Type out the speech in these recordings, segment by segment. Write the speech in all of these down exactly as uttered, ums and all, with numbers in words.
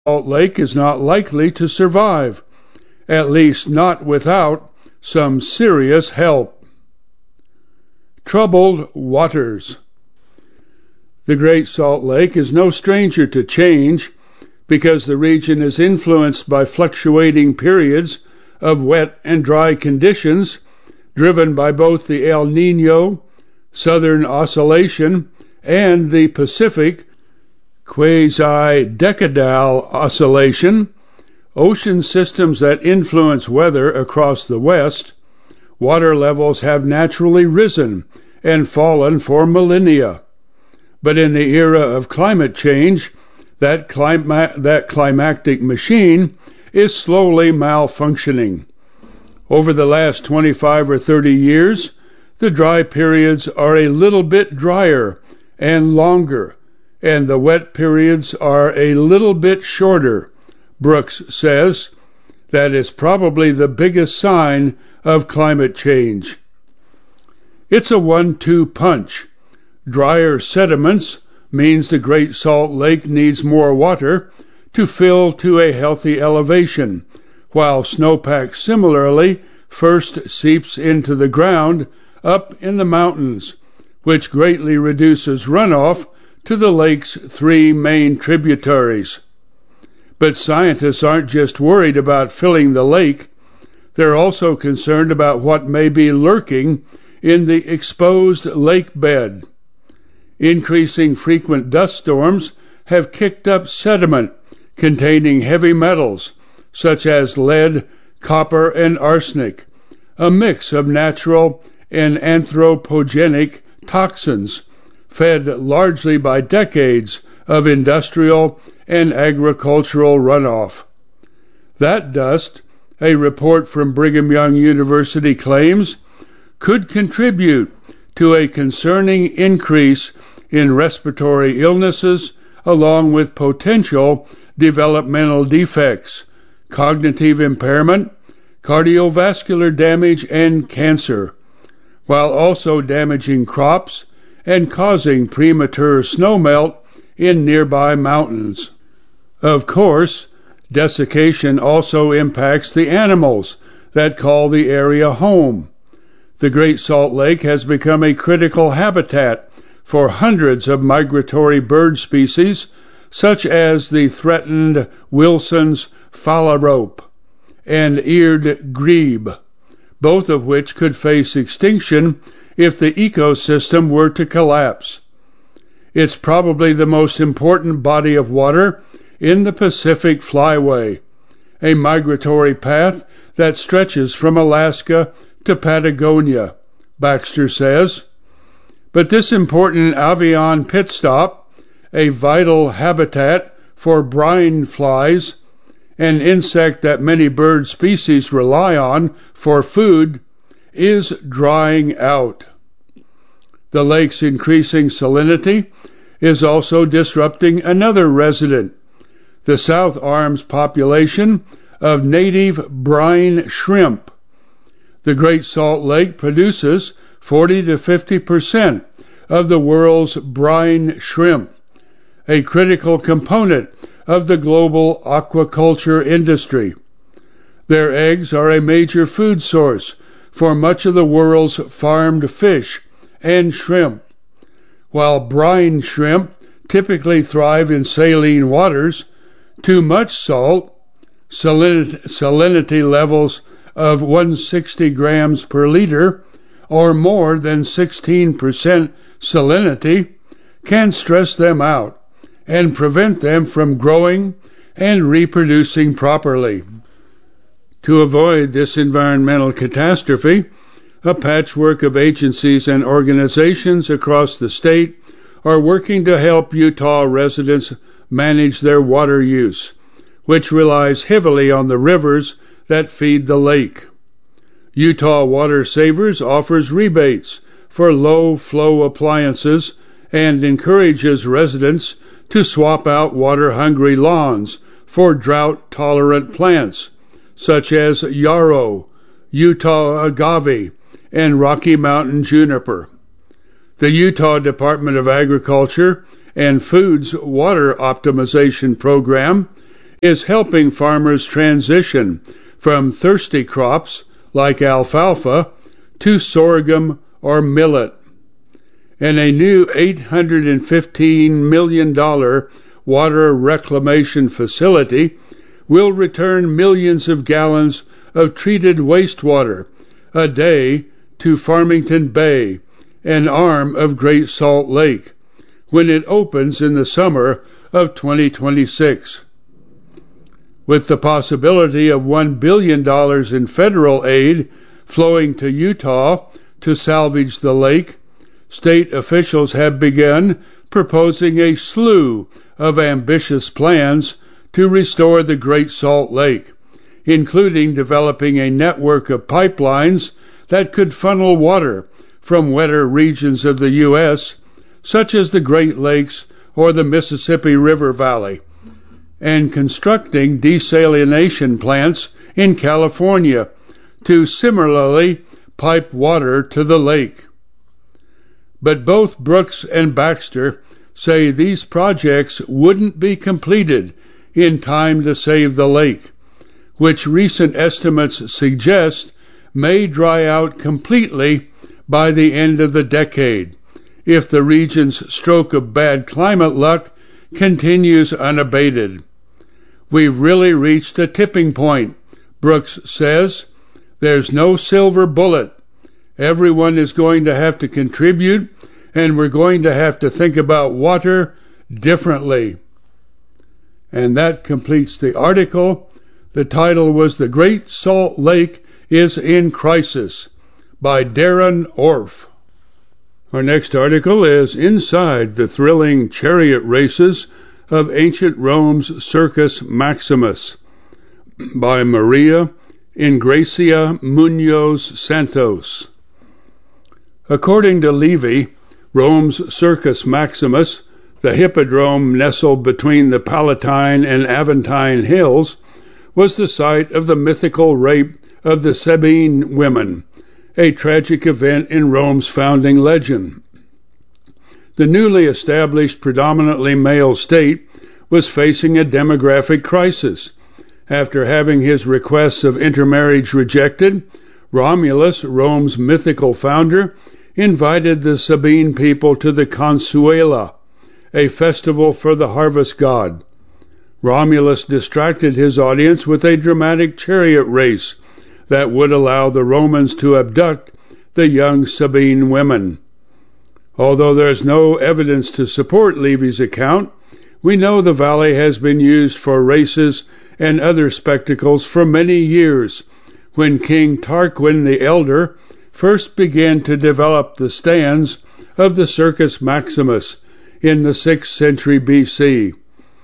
Salt Lake is not likely to survive, at least not without some serious help. Troubled waters. The Great Salt Lake is no stranger to change because the region is influenced by fluctuating periods of wet and dry conditions driven by both the El Niño, Southern Oscillation, and the Pacific quasi-decadal oscillation, ocean systems that influence weather across the West. Water levels have naturally risen and fallen for millennia. But in the era of climate change, that, clima- that climactic machine is slowly malfunctioning. Over the last twenty-five or thirty years, the dry periods are a little bit drier and longer, and the wet periods are a little bit shorter, Brooks says. That is probably the biggest sign of climate change. It's a one two punch. Drier sediments means the Great Salt Lake needs more water to fill to a healthy elevation, while snowpack similarly first seeps into the ground up in the mountains, which greatly reduces runoff to the lake's three main tributaries. But scientists aren't just worried about filling the lake, they're also concerned about what may be lurking in the exposed lake bed. Increasing frequent dust storms have kicked up sediment containing heavy metals such as lead, copper, and arsenic, a mix of natural and anthropogenic toxins fed largely by decades of industrial and agricultural runoff. That dust, a report from Brigham Young University claims, could contribute to a concerning increase in respiratory illnesses along with potential developmental defects, cognitive impairment, cardiovascular damage, and cancer, while also damaging crops and causing premature snowmelt in nearby mountains. Of course, desiccation also impacts the animals that call the area home. The Great Salt Lake has become a critical habitat for hundreds of migratory bird species, such as the threatened Wilson's phalarope and eared grebe, both of which could face extinction if the ecosystem were to collapse. It's probably the most important body of water in the Pacific Flyway, a migratory path that stretches from Alaska to Patagonia, Baxter says. But this important avian pit stop, a vital habitat for brine flies, an insect that many bird species rely on for food, is drying out. The lake's increasing salinity is also disrupting another resident, the South Arm's population of native brine shrimp. The Great Salt Lake produces forty to fifty percent of the world's brine shrimp, a critical component of the global aquaculture industry. Their eggs are a major food source for much of the world's farmed fish and shrimp. While brine shrimp typically thrive in saline waters, too much salt, salinity, salinity levels of one hundred sixty grams per liter, or more than sixteen percent salinity, can stress them out and prevent them from growing and reproducing properly. To avoid this environmental catastrophe, a patchwork of agencies and organizations across the state are working to help Utah residents manage their water use, which relies heavily on the rivers that feed the lake. Utah Water Savers offers rebates for low-flow appliances and encourages residents to swap out water-hungry lawns for drought-tolerant plants, such as yarrow, Utah agave, and Rocky Mountain juniper. The Utah Department of Agriculture and Food's Water Optimization Program is helping farmers transition from thirsty crops like alfalfa to sorghum or millet. And a new eight hundred fifteen million dollars water reclamation facility will return millions of gallons of treated wastewater a day to Farmington Bay, an arm of Great Salt Lake, when it opens in the summer of twenty twenty-six. With the possibility of one billion dollars in federal aid flowing to Utah to salvage the lake, state officials have begun proposing a slew of ambitious plans to restore the Great Salt Lake, including developing a network of pipelines that could funnel water from wetter regions of the U S, such as the Great Lakes or the Mississippi River Valley, and constructing desalination plants in California to similarly pipe water to the lake. But both Brooks and Baxter say these projects wouldn't be completed in time to save the lake, which recent estimates suggest may dry out completely by the end of the decade if the region's stroke of bad climate luck continues unabated. We've really reached a tipping point, Brooks says. There's no silver bullet. Everyone is going to have to contribute, and we're going to have to think about water differently. And that completes the article. The title was The Great Salt Lake is in Crisis by Darren Orff. Our next article is Inside the Thrilling Chariot Races of Ancient Rome's Circus Maximus by Maria Ingracia Munoz Santos. According to Livy, Rome's Circus Maximus, the hippodrome nestled between the Palatine and Aventine hills, was the site of the mythical rape of the Sabine women, a tragic event in Rome's founding legend. The newly established predominantly male state was facing a demographic crisis. After having his requests of intermarriage rejected, Romulus, Rome's mythical founder, invited the Sabine people to the Consuela, a festival for the harvest god. Romulus distracted his audience with a dramatic chariot race that would allow the Romans to abduct the young Sabine women. Although there is no evidence to support Livy's account, we know the valley has been used for races and other spectacles for many years, when King Tarquin the Elder first began to develop the stands of the Circus Maximus in the sixth century B C.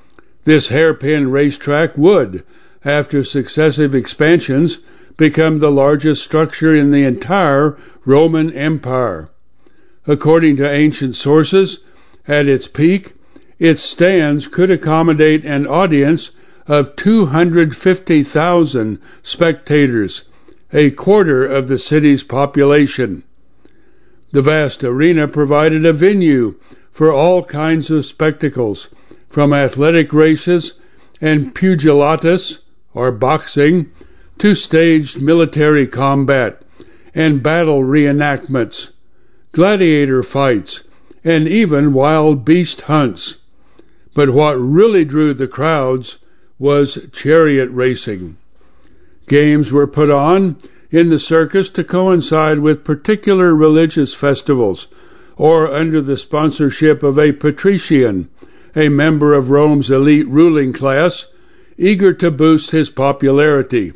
This hairpin racetrack would, after successive expansions, become the largest structure in the entire Roman Empire. According to ancient sources, at its peak, its stands could accommodate an audience of two hundred fifty thousand spectators, a quarter of the city's population. The vast arena provided a venue for all kinds of spectacles, from athletic races and pugilitis, or boxing, to staged military combat and battle reenactments, gladiator fights, and even wild beast hunts. But what really drew the crowds was chariot racing. Games were put on in the circus to coincide with particular religious festivals, or under the sponsorship of a patrician, a member of Rome's elite ruling class, eager to boost his popularity.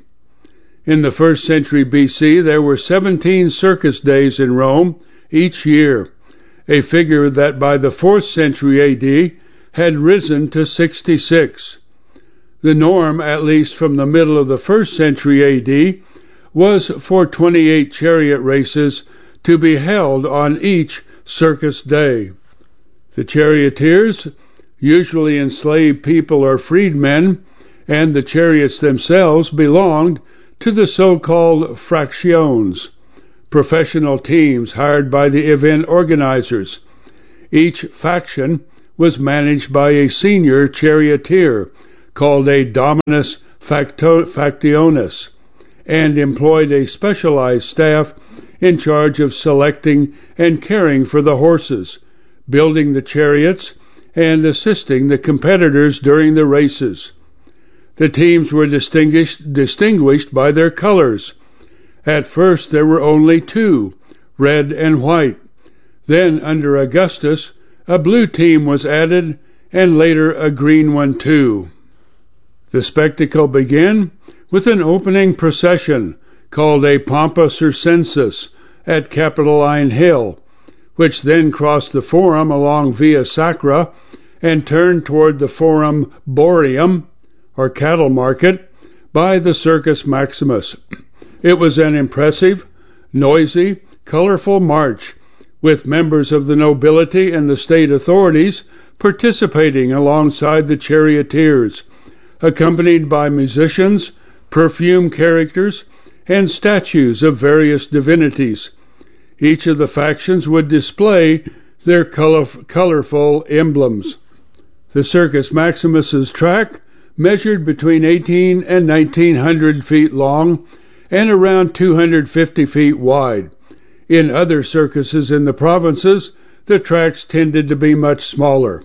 In the first century B C, there were seventeen circus days in Rome each year, a figure that by the fourth century A D had risen to sixty-six. The norm, at least from the middle of the first century A D, was for twenty-eight chariot races to be held on each circus day. The charioteers, usually enslaved people or freedmen, and the chariots themselves belonged to the so-called fractions, professional teams hired by the event organizers. Each faction was managed by a senior charioteer, called a dominus facto- factionis, and employed a specialized staff in charge of selecting and caring for the horses, building the chariots, and assisting the competitors during the races. The teams were distinguished, distinguished by their colors. At first there were only two, red and white. Then, under Augustus, a blue team was added, and later a green one too. The spectacle began with an opening procession called a Pompa Circensis at Capitoline Hill, which then crossed the Forum along Via Sacra and turned toward the Forum Boarium, or cattle market, by the Circus Maximus. It was an impressive, noisy, colorful march, with members of the nobility and the state authorities participating alongside the charioteers, accompanied by musicians, perfume characters, and statues of various divinities. Each of the factions would display their color- colorful emblems. The Circus Maximus's track measured between eighteen and nineteen hundred feet long and around two hundred fifty feet wide. In other circuses in the provinces, the tracks tended to be much smaller.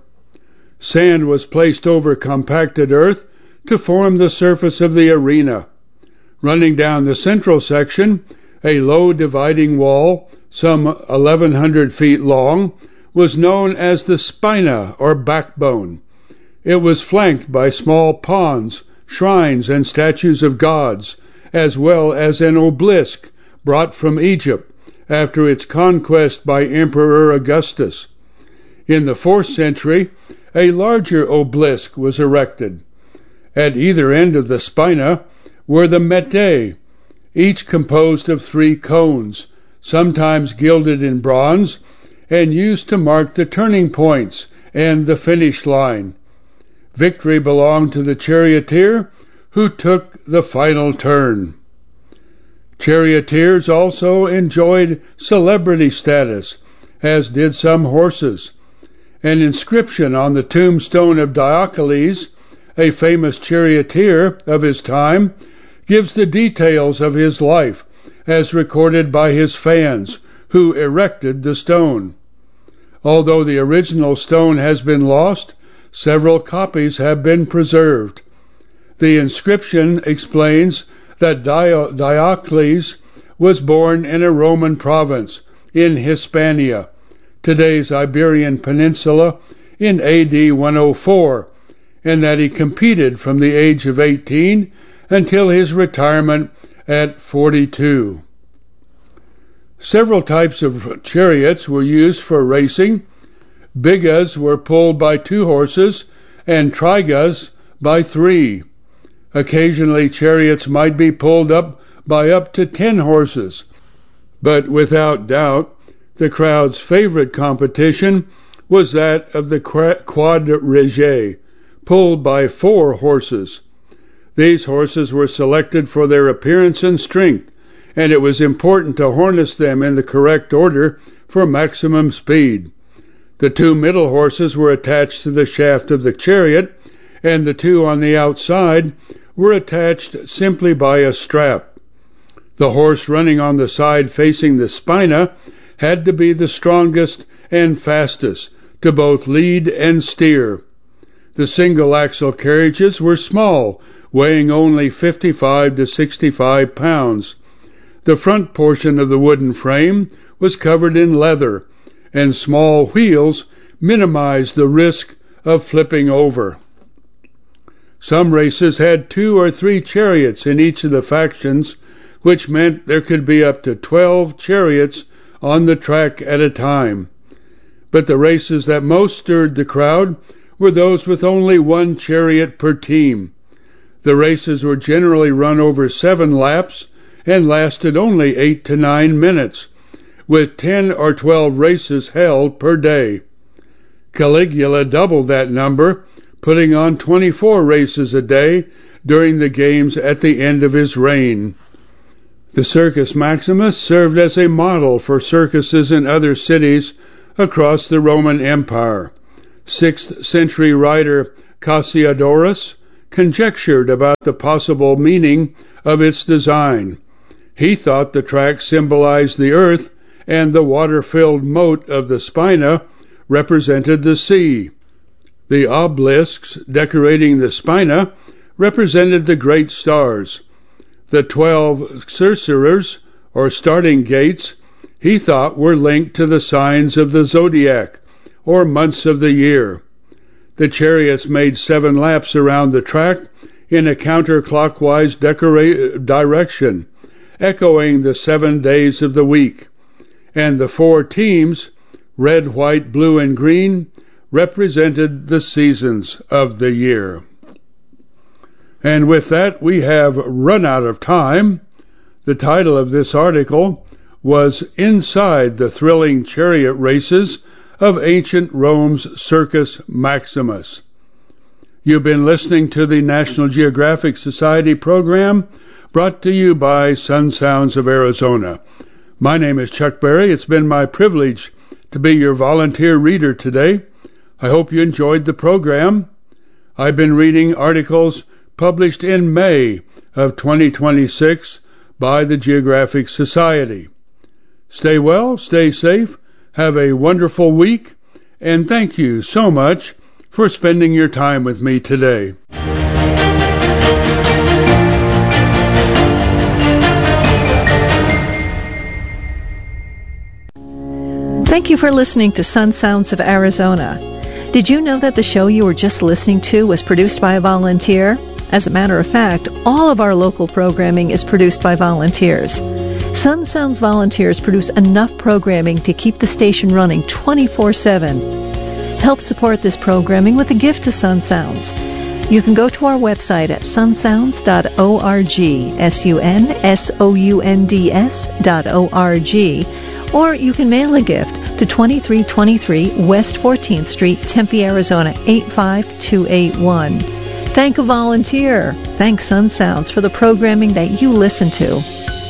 Sand was placed over compacted earth to form the surface of the arena. Running down the central section, a low dividing wall, some eleven hundred feet long, was known as the spina, or backbone. It was flanked by small ponds, shrines, and statues of gods, as well as an obelisk brought from Egypt after its conquest by Emperor Augustus. In the fourth century, a larger obelisk was erected. At either end of the spina were the metae, each composed of three cones, sometimes gilded in bronze, and used to mark the turning points and the finish line. Victory belonged to the charioteer who took the final turn. Charioteers also enjoyed celebrity status, as did some horses. An inscription on the tombstone of Diocles, a famous charioteer of his time, gives the details of his life, as recorded by his fans, who erected the stone. Although the original stone has been lost, several copies have been preserved. The inscription explains that Dio- Diocles was born in a Roman province in Hispania, today's Iberian Peninsula, in A D one oh four, and that he competed from the age of eighteen until his retirement at forty-two. Several types of chariots were used for racing. Bigas were pulled by two horses, and trigas by three. Occasionally chariots might be pulled up by up to ten horses, but without doubt the crowd's favorite competition was that of the quadrige, pulled by four horses. These horses were selected for their appearance and strength, and it was important to harness them in the correct order for maximum speed. The two middle horses were attached to the shaft of the chariot, and the two on the outside were attached simply by a strap. The horse running on the side facing the spina had to be the strongest and fastest to both lead and steer. The single-axle carriages were small, weighing only fifty-five to sixty-five pounds. The front portion of the wooden frame was covered in leather, and small wheels minimized the risk of flipping over. Some races had two or three chariots in each of the factions, which meant there could be up to twelve chariots on the track at a time. But the races that most stirred the crowd were those with only one chariot per team. The races were generally run over seven laps and lasted only eight to nine minutes, with ten or twelve races held per day. Caligula doubled that number, putting on twenty-four races a day during the games at the end of his reign. The Circus Maximus served as a model for circuses in other cities across the Roman Empire. Sixth century writer Cassiodorus conjectured about the possible meaning of its design. He thought the track symbolized the earth and the water-filled moat of the spina represented the sea. The obelisks decorating the spina represented the great stars. The twelve sorcerers, or starting gates, he thought were linked to the signs of the zodiac, or months of the year. The chariots made seven laps around the track in a counterclockwise decora- direction, echoing the seven days of the week. And the four teams, red, white, blue, and green, represented the seasons of the year. And with that, we have run out of time. The title of this article was Inside the Thrilling Chariot Races of Ancient Rome's Circus Maximus. You've been listening to the National Geographic Society program brought to you by Sun Sounds of Arizona. My name is Chuck Berry. It's been my privilege to be your volunteer reader today. I hope you enjoyed the program. I've been reading articles published in May of twenty twenty-six by the Geographic Society. Stay well, stay safe, have a wonderful week, and thank you so much for spending your time with me today. Thank you for listening to Sun Sounds of Arizona. Did you know that the show you were just listening to was produced by a volunteer? As a matter of fact, all of our local programming is produced by volunteers. Sun Sounds volunteers produce enough programming to keep the station running twenty-four seven. Help support this programming with a gift to Sun Sounds. You can go to our website at sun sounds dot org, S U N S O U N D S dot O R G, or you can mail a gift to twenty-three twenty-three West fourteenth Street, Tempe, Arizona, eight five two eight one. Thank a volunteer. Thank Sun Sounds for the programming that you listen to.